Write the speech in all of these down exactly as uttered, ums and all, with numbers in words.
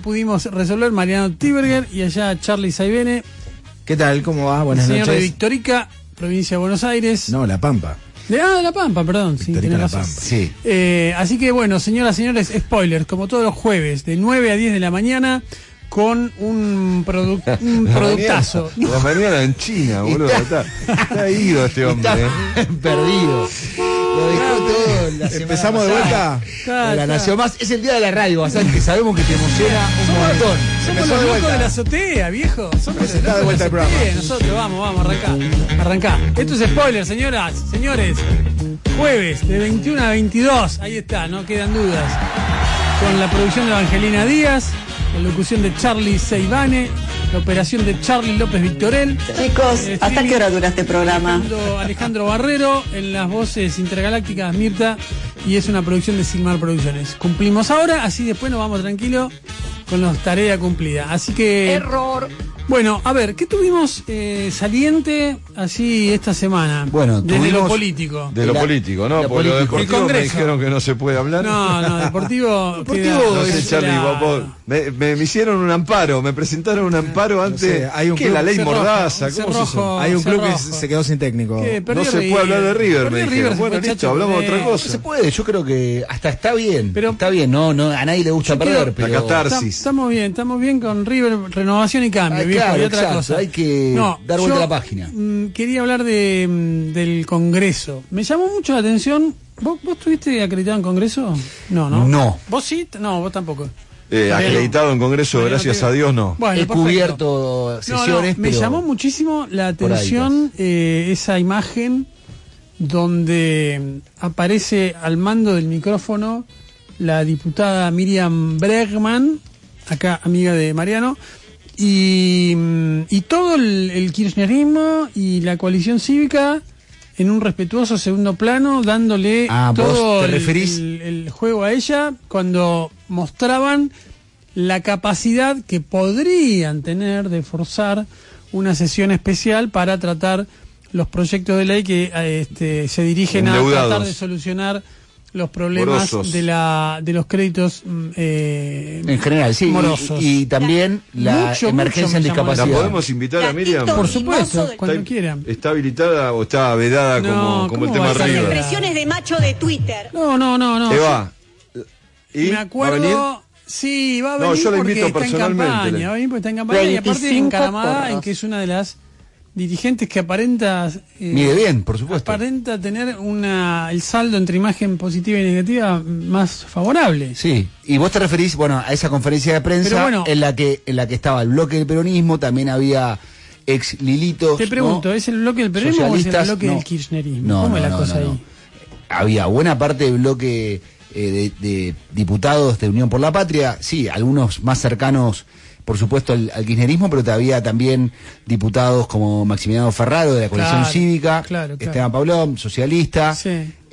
pudimos resolver, Mariano Tiberger, y allá Charlie Saibene. ¿Qué tal? ¿Cómo va? Buenas señor noches. de Victorica, provincia de Buenos Aires. No, La Pampa. De, ah, de La Pampa, perdón. Sí, Victorica, La razón. Pampa. Sí. Eh, así que bueno, señoras y señores, spoilers, como todos los jueves, de nueve a diez de la mañana, con un, produ un la productazo. Mañana, la mañana en China, boludo. Está, está ido este hombre. Está eh. perdido. Lo dejó todo la Empezamos de vuelta. Está, la está. nació más. Es el día de la radio, Bazán, que sabemos que te emociona un montón. Somos Empezó los de locos vuelta. de la azotea, viejo. Somos los Está de locos vuelta de el la azotea. programa. Nosotros, vamos, vamos, arrancá. Arrancá. Esto es spoiler, señoras, señores. Jueves, de veintiuno a veintidós. Ahí está, no quedan dudas. Con la producción de Evangelina Díaz, la locución de Charlie Seibane, la operación de Charlie López Victorel. Chicos, El ¿hasta streaming, qué hora dura este programa? Alejandro, Alejandro Barrero, en las voces intergalácticas Mirta, y es una producción de Sigmar Producciones. Cumplimos ahora, así después nos vamos tranquilos con la tarea cumplida. Así que... Error. Bueno, a ver, ¿qué tuvimos eh, saliente así esta semana? Bueno, desde tuvimos- lo político. De lo La- político, ¿no? la Por lo político. El deportivo me Congreso. dijeron que no se puede hablar. No, no, deportivo. Deportivo queda- No sé, es Charlie, la- vos- me, me, me hicieron un amparo, me presentaron un amparo antes. sé, hay un ¿Qué? club- La ley Cerrojo, Mordaza, un ¿cómo se cerrojo. llama? Hay un club que Cerrojo. se quedó sin técnico. ¿Qué? Perdió No se River. puede hablar de River, Perdió me dijeron. River, se Bueno, fue listo, Chacho hablamos de otra Pérez. cosa. Se puede, yo creo que hasta está bien. Pero- está bien, no, no, a nadie le gusta Yo perder, quiero- pero. La catarsis. Tam- Estamos bien, estamos bien con River, renovación y cambio, Ay, viejo, claro, y otra exacto, cosa. hay que dar vuelta yo, a la página. mm, quería hablar de, mm, del Congreso. Me llamó mucho la atención. ¿Vos, vos estuviste acreditado en Congreso? No, no. No. ¿Vos sí? No, vos tampoco. Eh, Mariano. acreditado en Congreso, Mariano, gracias te- a Dios, no. Bueno, He perfecto. cubierto No, no, sesiones, me pero llamó muchísimo la por ahí, atención eh, esa imagen donde aparece al mando del micrófono la diputada Miriam Bregman, acá amiga de Mariano, y, mm, y todo el, el kirchnerismo y la coalición cívica en un respetuoso segundo plano, dándole Ah, ¿vos todo te el, referís? el- el juego a ella cuando mostraban la capacidad que podrían tener de forzar una sesión especial para tratar los proyectos de ley que eh, este, se dirigen a Endeudados. tratar de solucionar los problemas Morosos. de la de los créditos mm, eh, en general, sí. morosos. Y, y también la Mucho, emergencia mucho en me llamó la ¿La discapacidad. podemos invitar a Miriam? Gatito. Por supuesto, Hermoso. cuando ¿Está, quieran. ¿Está habilitada o está vedada No, como, como el ¿cómo tema va a estar River? vedada? Impresiones de macho de Twitter. No, no, no, no. Eva, ¿y Me va a venir? acuerdo. Sí, va a No, venir yo la porque invito está en personalmente. campaña. Va a venir porque está en campaña y aparte veinticinco encaramada en porros. que es una de las dirigentes que aparenta eh, Mide bien, por supuesto. aparenta tener una el saldo entre imagen positiva y negativa más favorable. Sí, y vos te referís, bueno, a esa conferencia de prensa Pero bueno- en la que en la que estaba el bloque del peronismo, también había ex Lilitos. Te pregunto, ¿no? ¿es el bloque del peronismo o es el Socialistas, bloque no. del kirchnerismo? No, ¿Cómo no, es la no, cosa no, no. ahí? Había buena parte del bloque eh, de, de diputados de Unión por la Patria, sí, algunos más cercanos, por supuesto, al, al kirchnerismo, pero había también diputados como Maximiliano Ferraro de la coalición Claro, cívica, claro, claro. Esteban Pablón, socialista. Sí.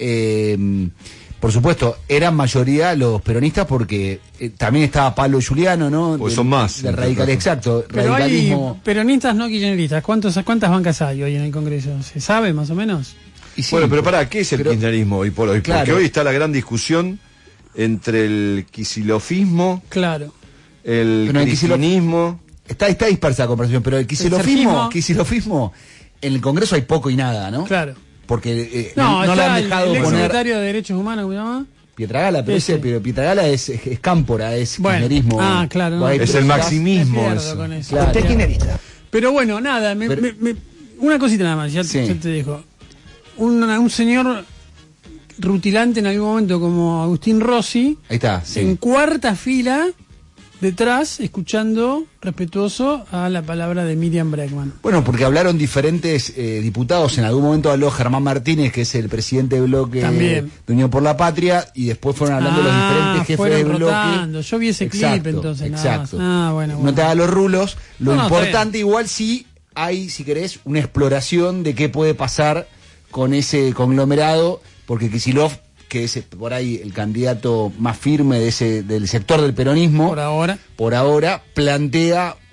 Eh, por supuesto, eran mayoría los peronistas porque eh, también estaba Pablo Giuliano, ¿no? Pues Del- son más, Del en radical, todo caso. exacto. Pero hay radicalismo. peronistas no kirchneristas. ¿Cuántos, ¿Cuántas bancas hay hoy en el Congreso? ¿Se sabe más o menos? Y sí, Bueno, pero pará, ¿qué es el pero- kirchnerismo hoy por hoy? Porque Claro. hoy está la gran discusión entre el quisilofismo, Claro. el Pero el Kicillof- cristinismo. Está, está dispersa la conversación, pero el quisilofismo, sergismo. quisilofismo, en el Congreso hay poco y nada, ¿no? Claro. Porque eh, No, no, no le está han el, dejado el ex poner secretario de Derechos Humanos, ¿cómo se llama? Pietragala, pero Ese. ese, pero Pietragala es, es, es cámpora, es Bueno. kirchnerismo. Ah, claro, no. Vos ahí Es el preguntás- maximismo. Me pierdo eso. con eso. Claro. Me pierdo. kirchnerista. Pero bueno, nada, me- Pero- me- me- una cosita nada más, ya, Sí. ya te dejo. Un, un señor rutilante en algún momento como Agustín Rossi, Ahí está, sí. en cuarta fila, detrás, escuchando respetuoso a la palabra de Miriam Bregman. Bueno, porque hablaron diferentes eh, diputados. En algún momento habló Germán Martínez, que es el presidente del bloque También. de Unión por la Patria, y después fueron hablando los Ah, diferentes jefes fueron del bloque. rotando. Yo vi ese clip, entonces, nada más. Exacto. Ah, bueno, bueno. No te hagas los rulos. Lo No, no, está importante, igual sí hay, si querés, una exploración de qué puede pasar con ese conglomerado, porque Kicillof, que es por ahí el candidato más firme de ese del sector del peronismo, Por ahora. por ahora plantea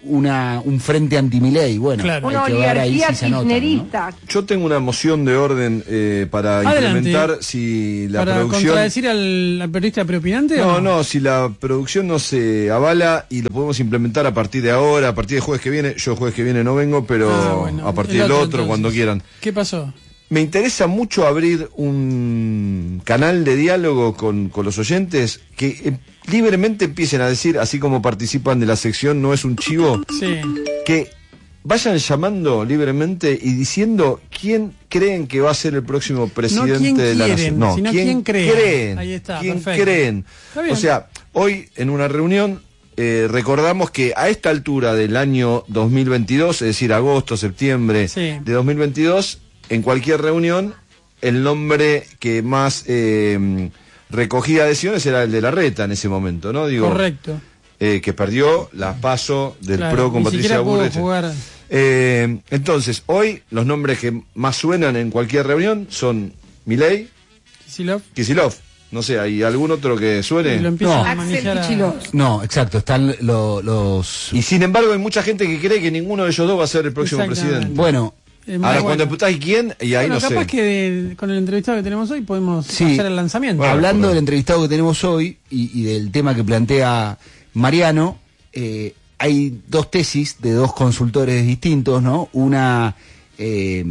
una un frente anti-Milei. Bueno, Claro. hay Una que ver ahí oligarquía si se anotan, ¿no? kirchnerista. Yo tengo una moción de orden eh, para Adelante. implementar si la ¿Para producción... contradecir al, al periodista preopinante? o No, no, si la producción no se avala y lo podemos implementar a partir de ahora, a partir de jueves que viene. Yo jueves que viene no vengo, pero Ah, bueno. a partir El del otro, otro, entonces. cuando quieran. ¿Qué pasó? Me interesa mucho abrir un canal de diálogo con, con los oyentes que eh, libremente empiecen a decir, así como participan de la sección No es un chivo, Sí. que vayan llamando libremente y diciendo quién creen que va a ser el próximo presidente quién de la quieren, nación. No, sino quién, quién creen. creen. Ahí está, quién perfecto. creen. Está bien. O sea, hoy en una reunión eh, recordamos que a esta altura del año dos mil veintidós, es decir, agosto, septiembre Sí. de dos mil veintidós, en cualquier reunión, el nombre que más eh, recogía adhesiones era el de Larreta en ese momento, ¿no? Digo, Correcto. eh, que perdió la PASO del Claro, PRO con ni Patricia siquiera pudo Bullrich. jugar. Eh, entonces, hoy los nombres que más suenan en cualquier reunión son Milei, Kicillof. Kicillof. No sé, ¿hay algún otro que Y suene? lo empiezan No. a Axel manejar a- Kicillof. No, exacto, están lo- los... Y sin embargo hay mucha gente que cree que ninguno de ellos dos va a ser el próximo Exactamente. presidente. Bueno, Es muy Ahora, bueno. cuando preguntás quién, y ahí Bueno, no capaz sé. que de- con el entrevistado que tenemos hoy podemos Sí. hacer el lanzamiento. Bueno, hablando por- del entrevistado que tenemos hoy y, y del tema que plantea Mariano, eh, hay dos tesis de dos consultores distintos, ¿no? Una eh,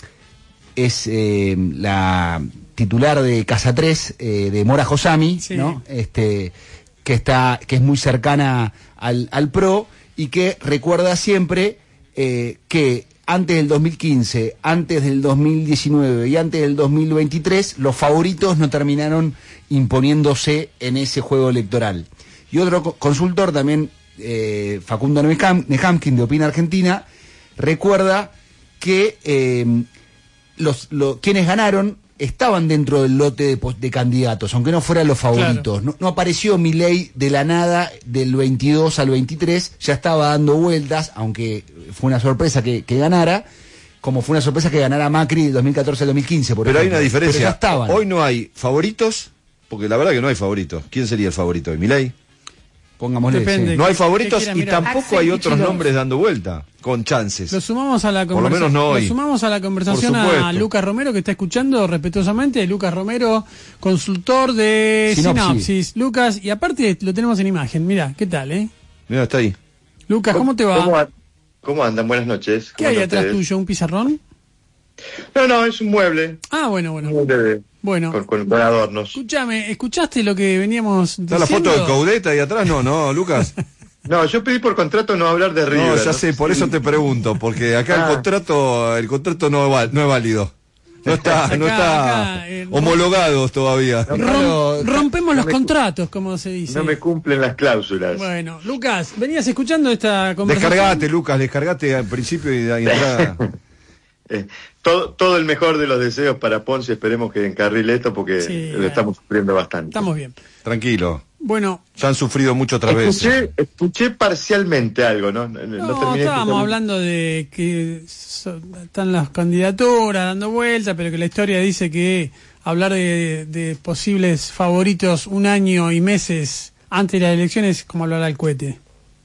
es eh, la titular de Casa tres, eh, de Mora Josami, Sí. ¿no? Este, que está, que es muy cercana al, al PRO y que recuerda siempre eh, que antes del dos mil quince, antes del dos mil diecinueve y antes del dos mil veintitrés, los favoritos no terminaron imponiéndose en ese juego electoral. Y otro co- consultor también, eh, Facundo Neham- Nehamkin, de Opina Argentina, recuerda que eh, los, lo- quienes ganaron estaban dentro del lote de, pos- de candidatos, aunque no fueran los favoritos. No, no apareció Milei de la nada del veintidós al veintitrés, ya estaba dando vueltas, aunque fue una sorpresa que, que ganara, como fue una sorpresa que ganara Macri del dos mil catorce al dos mil quince, por Pero hay ejemplo. una diferencia. Pero ya estaban. Hoy no hay favoritos, porque la verdad que no hay favoritos. ¿Quién sería el favorito de Milei? Pongámosle Depende. ese. No hay que favoritos quiera y mirar. tampoco Axel hay otros Kicillof. nombres dando vuelta, con chances. Lo sumamos a la Por lo conversación. menos no hoy. Lo sumamos a la conversación Por a supuesto. Lucas Romero, que está escuchando respetuosamente. Lucas Romero, consultor de Sinopsis. Sinopsis. Lucas, y aparte lo tenemos en imagen. Mira, ¿qué tal, eh? Mira, está ahí. Lucas, ¿cómo te va? ¿Cómo, an- cómo andan? Buenas noches. ¿Qué ¿Cómo hay andan atrás ustedes? tuyo? ¿Un pizarrón? No, no, es un mueble. Ah, bueno, Un bueno. mueble de- Bueno, con, con, con adornos. escúchame, ¿escuchaste lo que veníamos ¿Está diciendo? la foto de Caudeta ahí atrás? No, no, Lucas. No, yo pedí por contrato no hablar de River. No, ya sé, por eso te pregunto, porque acá Ah. el contrato, el contrato no es, val- no es válido. No está, no Acá, está acá, eh, homologados todavía. No, Rom- rompemos no los me- contratos, como se dice. No me cumplen las cláusulas. Bueno, Lucas, venías escuchando esta conversación. Descargate, Lucas, descargate al principio y de ahí entrada. Eh, todo, todo el mejor de los deseos para Ponce. Esperemos que encarrile esto porque Sí, lo estamos sufriendo bastante. Estamos bien. Tranquilo. Bueno, Ya han sufrido mucho otra vez. Escuché, escuché parcialmente algo, ¿no? No, no no, terminé de estábamos escuchar. hablando de que so- están las candidaturas dando vuelta, pero que la historia dice que hablar de, de posibles favoritos un año y meses antes de las elecciones es como hablar al cohete.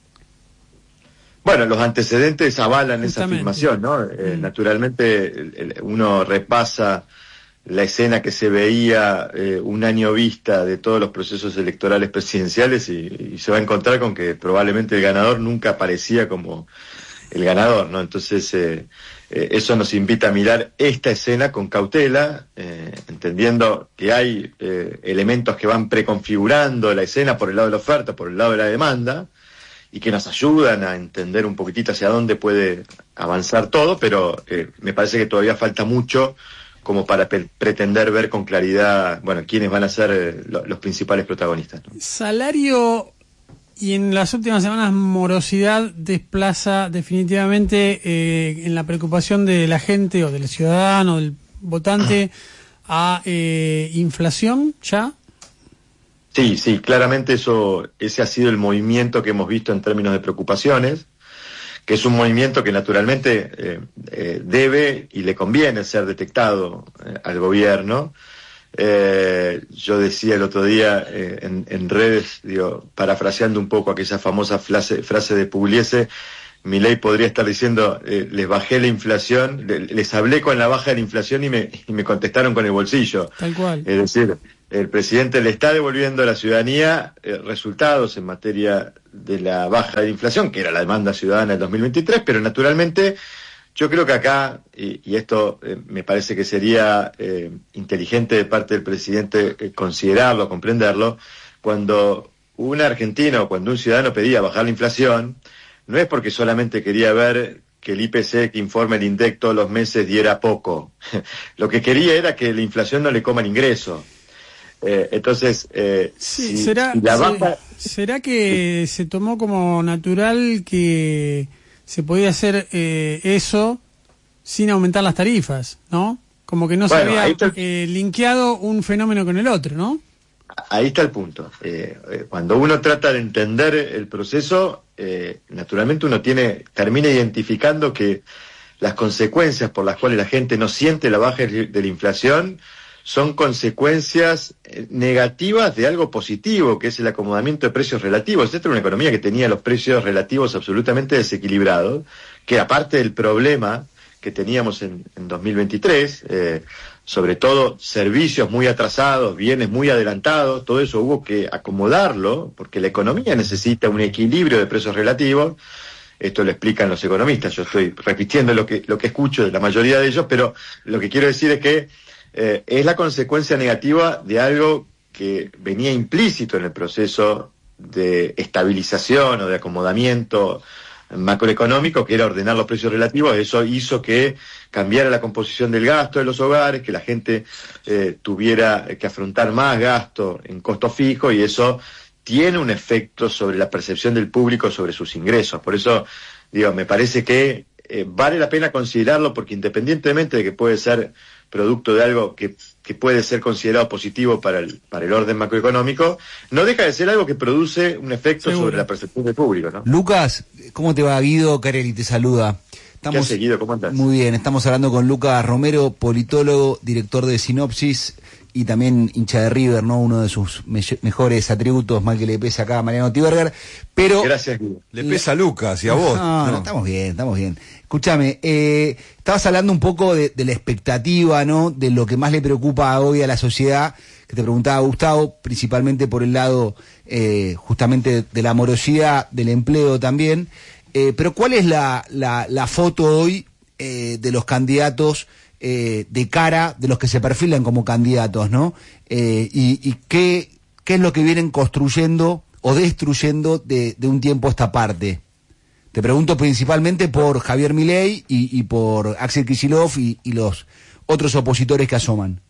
Bueno, los antecedentes avalan Justamente. esa afirmación, ¿no? Eh, Mm. Naturalmente el- el- uno repasa la escena que se veía eh, un año vista de todos los procesos electorales presidenciales y, y se va a encontrar con que probablemente el ganador nunca aparecía como el ganador, ¿no? Entonces eh, eh, eso nos invita a mirar esta escena con cautela, eh, entendiendo que hay eh, elementos que van preconfigurando la escena por el lado de la oferta, por el lado de la demanda, y que nos ayudan a entender un poquitito hacia dónde puede avanzar todo, pero eh, me parece que todavía falta mucho como para pe- pretender ver con claridad, bueno, quiénes van a ser eh, lo- los principales protagonistas, ¿no? Salario y en las últimas semanas morosidad desplaza definitivamente eh, en la preocupación de la gente o del ciudadano, del votante, a eh, inflación ya. Sí, sí, claramente eso, ese ha sido el movimiento que hemos visto en términos de preocupaciones, que es un movimiento que naturalmente eh, eh, debe y le conviene ser detectado eh, al gobierno, Eh, yo decía el otro día eh, en, en redes, digo, parafraseando un poco aquella famosa frase, frase de Pugliese, Milei podría estar diciendo, eh, les bajé la inflación, le, les hablé con la baja de la inflación y me, y me contestaron con el bolsillo. Tal cual. Es decir, el presidente le está devolviendo a la ciudadanía eh, resultados en materia de la baja de la inflación, que era la demanda ciudadana del dos mil veintitrés, pero naturalmente yo creo que acá, y, y esto eh, me parece que sería eh, inteligente de parte del presidente eh, considerarlo, comprenderlo, cuando un argentino, cuando un ciudadano pedía bajar la inflación, no es porque solamente quería ver que el I P C que informa el INDEC todos los meses diera poco. Lo que quería era que la inflación no le coma el ingreso. Eh, entonces, eh, sí, si, será, si la baja... ¿será que se tomó como natural que se podía hacer eh, eso sin aumentar las tarifas, ¿no? Como que no Bueno, se había ahí está... eh, linkeado un fenómeno con el otro, ¿no? Ahí está el punto. Eh, eh, cuando uno trata de entender el proceso, eh, naturalmente uno tiene termina identificando que las consecuencias por las cuales la gente no siente la baja de la inflación son consecuencias eh, negativas de algo positivo, que es el acomodamiento de precios relativos. Esta era una economía que tenía los precios relativos absolutamente desequilibrados, que aparte del problema que teníamos en, en dos mil veintitrés, eh, sobre todo servicios muy atrasados, bienes muy adelantados, todo eso hubo que acomodarlo, porque la economía necesita un equilibrio de precios relativos. Esto lo explican los economistas, yo estoy repitiendo lo que, lo que escucho de la mayoría de ellos, pero lo que quiero decir es que eh, es la consecuencia negativa de algo que venía implícito en el proceso de estabilización o de acomodamiento macroeconómico, que era ordenar los precios relativos. Eso hizo que cambiara la composición del gasto de los hogares, que la gente eh, tuviera que afrontar más gasto en costo fijo, y eso tiene un efecto sobre la percepción del público sobre sus ingresos. Por eso, digo, me parece que eh, vale la pena considerarlo, porque independientemente de que puede ser producto de algo que, que puede ser considerado positivo para el, para el orden macroeconómico, no deja de ser algo que produce un efecto Seguro. sobre la percepción del público, ¿no? Lucas, ¿cómo te va? Guido Carelli te saluda. Estamos, ¿Qué has seguido? ¿Cómo andás? Muy bien, estamos hablando con Lucas Romero, politólogo, director de Sinopsis y también hincha de River, ¿no? Uno de sus me mejores atributos, mal que le pese acá a Mariano Tiberger. Pero gracias, Guido. Le pesa a Lucas y a vos. No, no, No, estamos bien, estamos bien. Escúchame, eh, estabas hablando un poco de, de la expectativa, ¿no? De lo que más le preocupa hoy a la sociedad, que te preguntaba Gustavo, principalmente por el lado eh, justamente de la morosidad, del empleo también. Eh, pero ¿cuál es la, la, la foto hoy eh, de los candidatos eh, de cara, de los que se perfilan como candidatos, ¿no? Eh, y, y qué, qué es lo que vienen construyendo o destruyendo de, de un tiempo a esta parte. Te pregunto principalmente por Javier Milei y, y por Axel Kicillof y, y los otros opositores que asoman.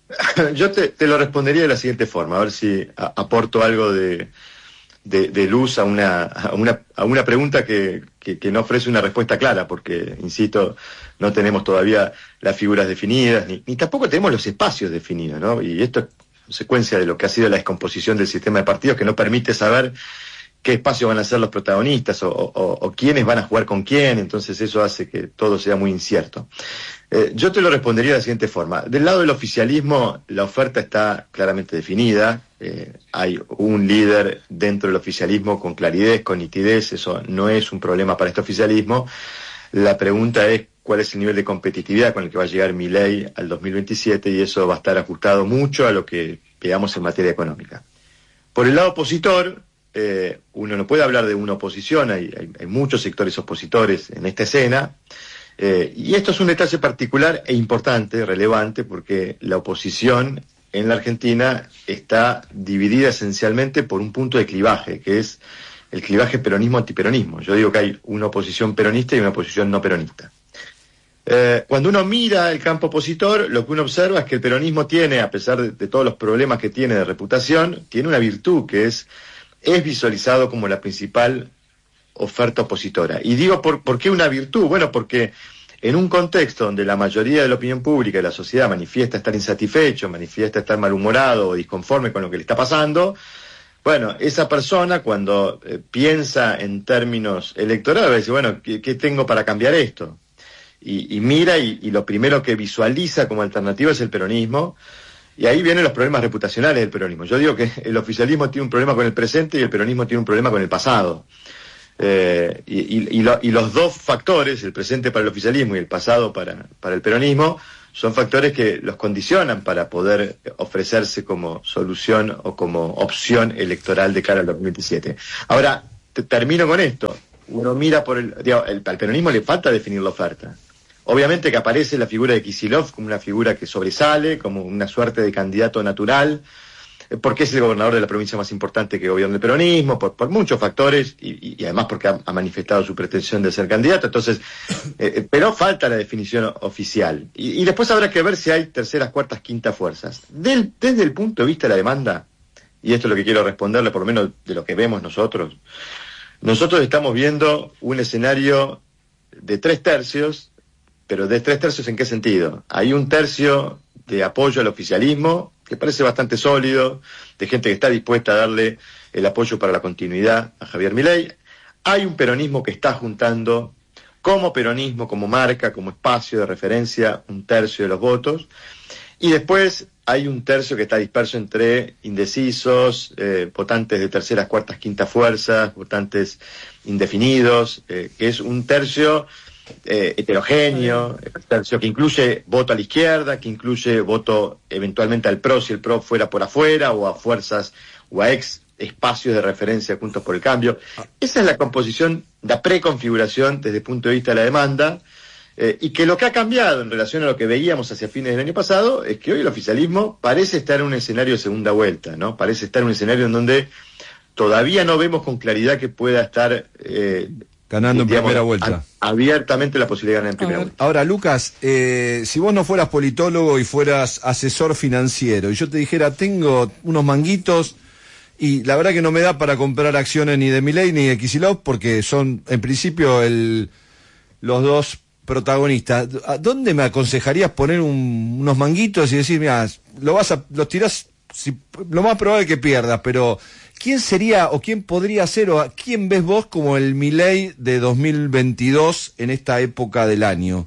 Yo te, te lo respondería de la siguiente forma, a ver si a, aporto algo de, de, de luz a una, a una, a una pregunta que, que, que no ofrece una respuesta clara, porque, insisto, no tenemos todavía las figuras definidas, ni, ni tampoco tenemos los espacios definidos, ¿no? Y esto es consecuencia de lo que ha sido la descomposición del sistema de partidos, que no permite saber qué espacios van a ser los protagonistas o, o, o quiénes van a jugar con quién. Entonces eso hace que todo sea muy incierto. Eh, yo te lo respondería de la siguiente forma. Del lado del oficialismo, la oferta está claramente definida. Eh, hay un líder dentro del oficialismo con claridad, con nitidez. Eso no es un problema para este oficialismo. La pregunta es cuál es el nivel de competitividad con el que va a llegar Milei al dos mil veintisiete, y eso va a estar ajustado mucho a lo que veamos en materia económica. Por el lado opositor, eh, uno no puede hablar de una oposición, hay, hay, hay muchos sectores opositores en esta escena, eh, y esto es un detalle particular e importante, relevante, porque la oposición en la Argentina está dividida esencialmente por un punto de clivaje, que es el clivaje peronismo-antiperonismo. Yo digo que hay una oposición peronista y una oposición no peronista. Eh, cuando uno mira el campo opositor, lo que uno observa es que el peronismo tiene, a pesar de, de todos los problemas que tiene de reputación, tiene una virtud, que es, es visualizado como la principal oferta opositora. Y digo, ¿por, ¿por qué una virtud? Bueno, porque en un contexto donde la mayoría de la opinión pública y la sociedad manifiesta estar insatisfecho, manifiesta estar malhumorado o disconforme con lo que le está pasando, bueno, esa persona cuando eh, piensa en términos electorales, va a decir, bueno, ¿qué, qué tengo para cambiar esto? Y, y mira y, y lo primero que visualiza como alternativa es el peronismo, Y ahí vienen los problemas reputacionales del peronismo. Yo digo que el oficialismo tiene un problema con el presente y el peronismo tiene un problema con el pasado. Eh, y, y, y, lo, y los dos factores, el presente para el oficialismo y el pasado para, para el peronismo, son factores que los condicionan para poder ofrecerse como solución o como opción electoral de cara al dos mil veintisiete. Ahora, te, termino con esto. Uno mira por el, digo, el... Al peronismo le falta definir la oferta. Obviamente que aparece la figura de Kicillof como una figura que sobresale, como una suerte de candidato natural, porque es el gobernador de la provincia más importante que gobierna el peronismo, por, por muchos factores, y, y además porque ha, ha manifestado su pretensión de ser candidato. Entonces, eh, pero falta la definición oficial. Y, y después habrá que ver si hay terceras, cuartas, quintas fuerzas. Del, desde el punto de vista de la demanda, y esto es lo que quiero responderle, por lo menos de lo que vemos nosotros, nosotros estamos viendo un escenario de tres tercios, pero de tres tercios ¿en qué sentido? Hay un tercio de apoyo al oficialismo, que parece bastante sólido, de gente que está dispuesta a darle el apoyo para la continuidad a Javier Milei. Hay un peronismo que está juntando, como peronismo, como marca, como espacio de referencia, un tercio de los votos. Y después hay un tercio que está disperso entre indecisos, eh, votantes de terceras, cuartas, quintas fuerzas, votantes indefinidos, eh, que es un tercio Eh, heterogéneo, tercio que incluye voto a la izquierda, que incluye voto eventualmente al P R O si el P R O fuera por afuera, o a fuerzas o a ex espacios de referencia Juntos por el Cambio. Esa es la composición, la preconfiguración desde el punto de vista de la demanda, eh, y que lo que ha cambiado en relación a lo que veíamos hacia fines del año pasado es que hoy el oficialismo parece estar en un escenario de segunda vuelta, ¿no? Parece estar en un escenario en donde todavía no vemos con claridad que pueda estar eh, ganando en digamos, primera vuelta. A, abiertamente la posibilidad de ganar en primera vuelta. Ahora, Lucas, eh, si vos no fueras politólogo y fueras asesor financiero, y yo te dijera, tengo unos manguitos, y la verdad que no me da para comprar acciones ni de Milei ni de Kicillof, porque son, en principio, el, los dos protagonistas. ¿A dónde me aconsejarías poner un, unos manguitos y decir, mira, lo vas a, los tirás, si, lo más probable es que pierdas, pero ¿quién sería o quién podría ser o a quién ves vos como el Milei de dos mil veintidós en esta época del año?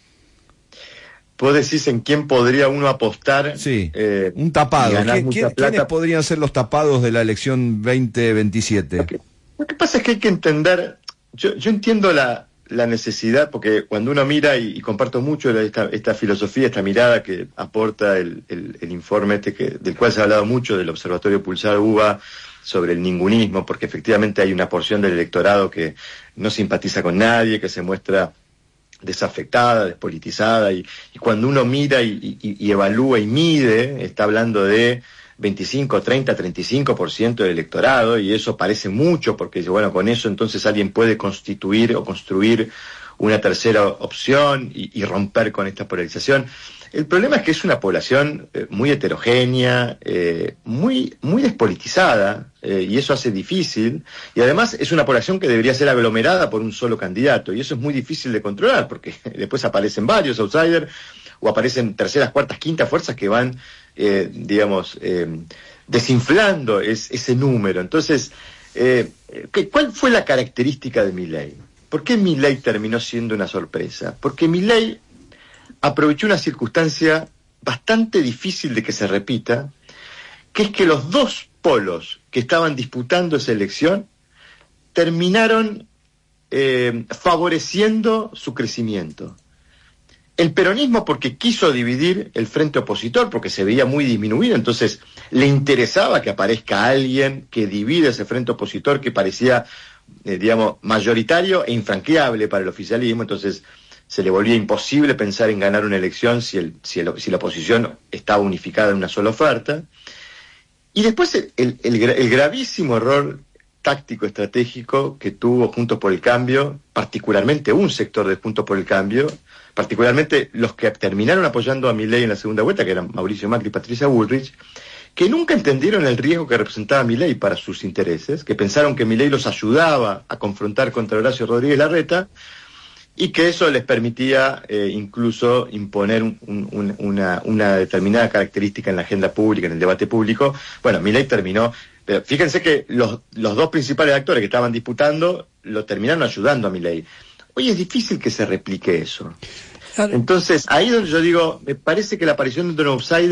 ¿Vos decís en quién podría uno apostar? Sí, eh, un tapado. ¿Quién, quién, plata? ¿Quiénes podrían ser los tapados de la elección veinte veintisiete? Lo que, lo que pasa es que hay que entender, yo, yo entiendo la, la necesidad, porque cuando uno mira, y, y comparto mucho esta, esta filosofía, esta mirada que aporta el, el, el informe este que, del cual se ha hablado mucho, del Observatorio Pulsar U B A, sobre el ningunismo, porque efectivamente hay una porción del electorado que no simpatiza con nadie, que se muestra desafectada, despolitizada, y, y cuando uno mira y, y, y evalúa y mide, está hablando de veinticinco, treinta, treinta y cinco por ciento del electorado, y eso parece mucho, porque bueno, con eso entonces alguien puede constituir o construir una tercera opción y, y romper con esta polarización. El problema es que es una población eh, muy heterogénea, eh, muy muy despolitizada, eh, y eso hace difícil, y además es una población que debería ser aglomerada por un solo candidato, y eso es muy difícil de controlar, porque después aparecen varios outsiders, o aparecen terceras, cuartas, quintas fuerzas que van, eh, digamos, eh, desinflando es, ese número. Entonces, eh, ¿qué, ¿cuál fue la característica de Milei? ¿Por qué Milei terminó siendo una sorpresa? Porque Milei aprovechó una circunstancia bastante difícil de que se repita, que es que los dos polos que estaban disputando esa elección terminaron eh, favoreciendo su crecimiento. El peronismo porque quiso dividir el frente opositor, porque se veía muy disminuido, entonces le interesaba que aparezca alguien que divida ese frente opositor que parecía, eh, digamos, mayoritario e infranqueable para el oficialismo, entonces se le volvía imposible pensar en ganar una elección si, el, si, el, si la oposición estaba unificada en una sola oferta. Y después el, el, el, el gravísimo error táctico estratégico que tuvo Juntos por el Cambio, particularmente un sector de Juntos por el Cambio, particularmente los que terminaron apoyando a Milei en la segunda vuelta, que eran Mauricio Macri y Patricia Bullrich, que nunca entendieron el riesgo que representaba Milei para sus intereses, que pensaron que Milei los ayudaba a confrontar contra Horacio Rodríguez Larreta, y que eso les permitía eh, incluso imponer un, un, una, una determinada característica en la agenda pública, en el debate público. Bueno, Milei terminó, pero fíjense que los, los dos principales actores que estaban disputando lo terminaron ayudando a Milei. Hoy es difícil que se replique eso. Entonces, ahí donde yo digo, me parece que la aparición de un outsider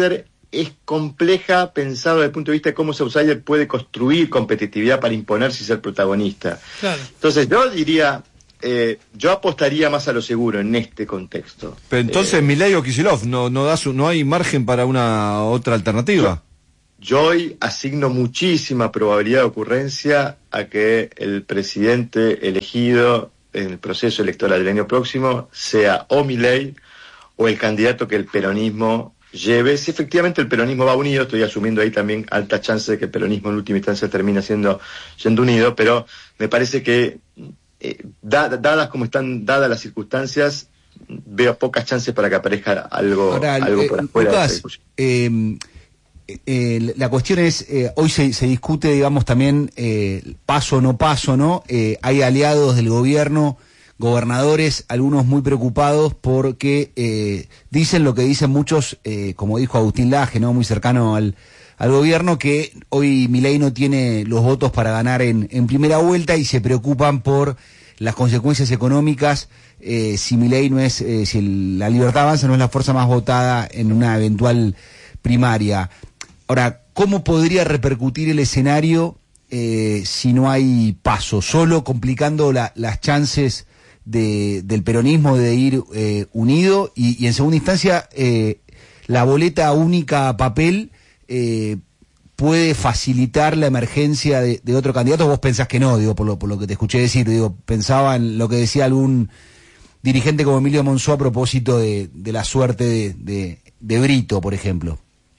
es compleja pensado desde el punto de vista de cómo ese outsider puede construir competitividad para imponerse y ser protagonista. Claro. Entonces yo diría, eh, yo apostaría más a lo seguro en este contexto. Pero entonces, Eh, Milei o Kicillof, no, no, da su, no hay margen para una otra alternativa. Yo hoy asigno muchísima probabilidad de ocurrencia a que el presidente elegido en el proceso electoral del año próximo sea o Milei o el candidato que el peronismo lleve. Si efectivamente el peronismo va unido, estoy asumiendo ahí también alta chance de que el peronismo en última instancia termine siendo, siendo unido, pero me parece que eh, da, dadas como están dadas las circunstancias, veo pocas chances para que aparezca algo, Ahora, algo eh, por afuera de esa Lucas, discusión. eh, eh, la cuestión es, eh, hoy se, se discute, digamos, también eh, paso o no paso, ¿no? Eh, hay aliados del gobierno, gobernadores, algunos muy preocupados porque eh, dicen lo que dicen muchos, eh, como dijo Agustín Laje, ¿no? Muy cercano al, al gobierno, que hoy Milei no tiene los votos para ganar en, en primera vuelta y se preocupan por las consecuencias económicas eh, si Milei no es, eh, si el, la Libertad Avanza no es la fuerza más votada en una eventual primaria. Ahora, ¿cómo podría repercutir el escenario eh, si no hay paso? Solo complicando la, las chances de, del peronismo de ir eh, unido y, y en segunda instancia eh, la boleta única a papel eh, puede facilitar la emergencia de, de otro candidato. Vos pensás que no, digo, por lo, por lo que te escuché decir, digo, pensaba en lo que decía algún dirigente como Emilio Monzó a propósito de, de la suerte de, de, de Brito, por ejemplo.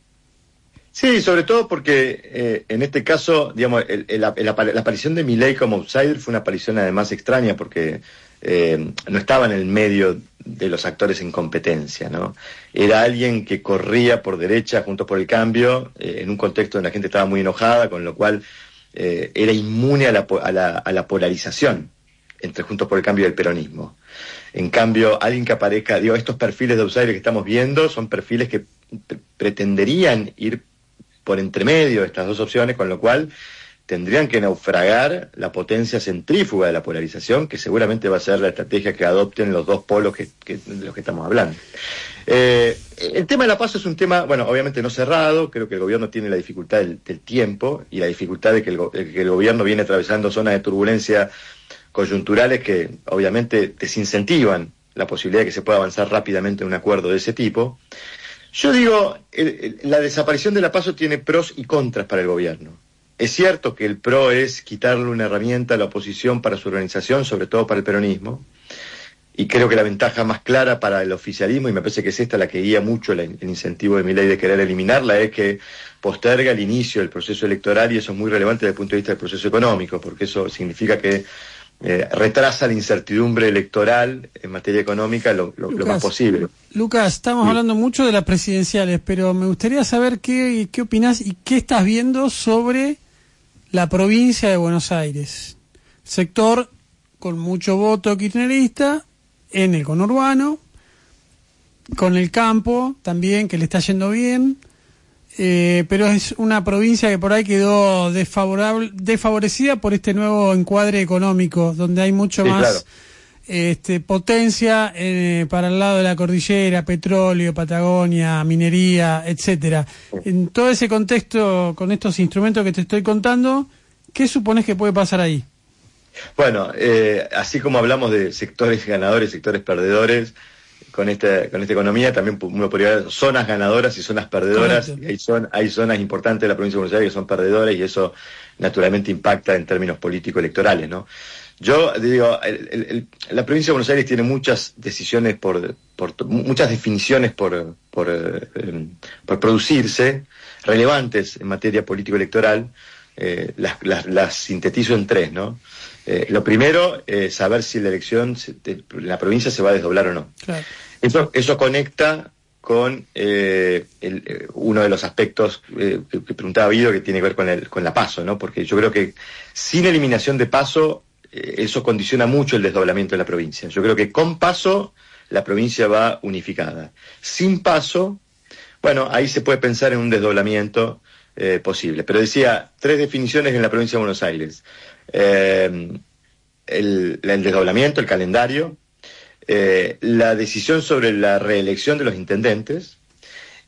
Sí, sobre todo porque eh, en este caso, digamos, el, el, la, la, la aparición de Milei como outsider fue una aparición además extraña porque eh, no estaba en el medio de los actores en competencia, ¿no? Era alguien que corría por derecha, Juntos por el Cambio, eh, en un contexto donde la gente estaba muy enojada, con lo cual eh, era inmune a la, a, la, a la polarización entre Juntos por el Cambio y el peronismo. En cambio, alguien que aparezca, digo, estos perfiles de outsider que estamos viendo son perfiles que pretenderían ir por entremedio de estas dos opciones, con lo cual tendrían que naufragar la potencia centrífuga de la polarización, que seguramente va a ser la estrategia que adopten los dos polos que, que, de los que estamos hablando. Eh, el tema de la PASO es un tema, bueno, obviamente no cerrado. Creo que el gobierno tiene la dificultad del, del tiempo y la dificultad de que, el, de que el gobierno viene atravesando zonas de turbulencia coyunturales que obviamente desincentivan la posibilidad de que se pueda avanzar rápidamente en un acuerdo de ese tipo. Yo digo, el, el, la desaparición de la PASO tiene pros y contras para el gobierno. Es cierto que el pro es quitarle una herramienta a la oposición para su organización, sobre todo para el peronismo, y creo que la ventaja más clara para el oficialismo, y me parece que es esta la que guía mucho la, el incentivo de Milei de querer eliminarla, es que posterga el inicio del proceso electoral, y eso es muy relevante desde el punto de vista del proceso económico, porque eso significa que Eh, retrasa la incertidumbre electoral en materia económica lo, lo, Lucas, lo más posible. Lucas, estamos sí. hablando mucho de las presidenciales, pero me gustaría saber qué, qué opinás y qué estás viendo sobre la provincia de Buenos Aires. Sector con mucho voto kirchnerista en el conurbano, con el campo también, que le está yendo bien. Eh, pero es una provincia que por ahí quedó desfavorable, desfavorecida por este nuevo encuadre económico, donde hay mucho sí, más claro. este, potencia eh, para el lado de la cordillera, petróleo, Patagonia, minería, etcétera. Sí. En todo ese contexto, con estos instrumentos que te estoy contando, ¿qué supones que puede pasar ahí? Bueno, eh, así como hablamos de sectores ganadores, sectores perdedores, con esta con esta economía también uno podría ver zonas ganadoras y zonas perdedoras. Y hay, son, hay zonas importantes de la provincia de Buenos Aires que son perdedoras y eso naturalmente impacta en términos político-electorales, ¿no? Yo digo, el, el, el, la provincia de Buenos Aires tiene muchas decisiones por, por muchas definiciones por por, eh, por producirse, relevantes en materia político-electoral. Eh, las, las, las sintetizo en tres, ¿no? Eh, lo primero es eh, saber si la elección se, de, la provincia se va a desdoblar o no. Claro. Eso, eso conecta con eh, el, eh, uno de los aspectos eh, que, que preguntaba Guido, que tiene que ver con, el, con la PASO, ¿no? Porque yo creo que sin eliminación de PASO, eh, eso condiciona mucho el desdoblamiento de la provincia. Yo creo que con PASO la provincia va unificada. Sin PASO, bueno, ahí se puede pensar en un desdoblamiento Eh, posible. Pero decía, tres definiciones en la provincia de Buenos Aires. Eh, el, el desdoblamiento, el calendario, eh, la decisión sobre la reelección de los intendentes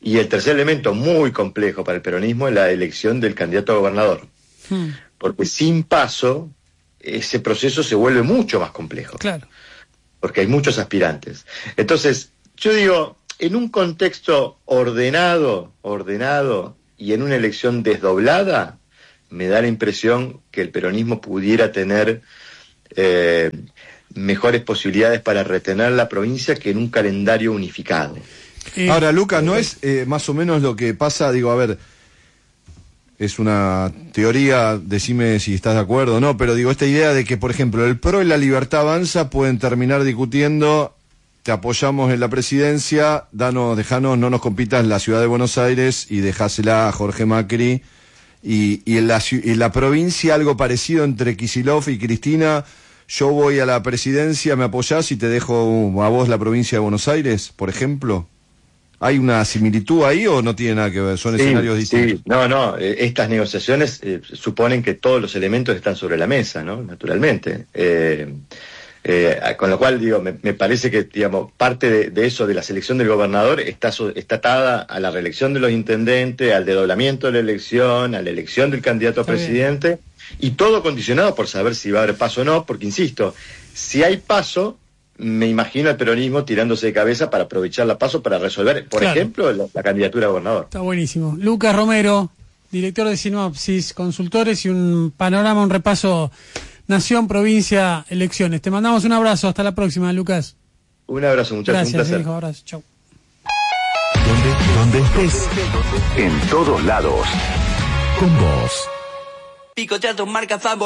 Y el tercer elemento muy complejo para el peronismo es la elección del candidato a gobernador. Hmm. Porque sin PASO, ese proceso se vuelve mucho más complejo. Claro. Porque hay muchos aspirantes. Entonces, yo digo, en un contexto ordenado, ordenado, y en una elección desdoblada, me da la impresión que el peronismo pudiera tener eh, mejores posibilidades para retener la provincia que en un calendario unificado. Eh, Ahora, Lucas, ¿no es eh, más o menos lo que pasa? Digo, a ver, es una teoría, decime si estás de acuerdo o no, pero digo, esta idea de que, por ejemplo, el P R O y la Libertad Avanza pueden terminar discutiendo, te apoyamos en la presidencia, danos, dejanos, no nos compitas en la ciudad de Buenos Aires y dejásela a Jorge Macri, y, y, en la, y en la provincia algo parecido entre Kicillof y Cristina, yo voy a la presidencia, me apoyás y te dejo a vos la provincia de Buenos Aires, por ejemplo. ¿Hay una similitud ahí o no tiene nada que ver? Son sí, escenarios distintos. Sí, no, no. Eh, estas negociaciones eh, suponen que todos los elementos están sobre la mesa, ¿no? Naturalmente. Eh, eh, con lo cual, digo, me, me parece que, digamos, parte de, de eso, de la selección del gobernador, está, está atada a la reelección de los intendentes, al desdoblamiento de la elección, a la elección del candidato a presidente, bien. Y todo condicionado por saber si va a haber paso o no, porque, insisto, si hay paso, me imagino al peronismo tirándose de cabeza para aprovechar la paso para resolver, por claro. ejemplo, la, la candidatura a gobernador. Está buenísimo. Lucas Romero, director de Sinopsis Consultores, y un panorama, un repaso Nación, provincia, elecciones. Te mandamos un abrazo, hasta la próxima, Lucas. Un abrazo, muchachos. Gracias, un placer. Hijo, abrazo, chau. Donde, donde estés, en todos lados, con vos. Picoteato marca Fambo.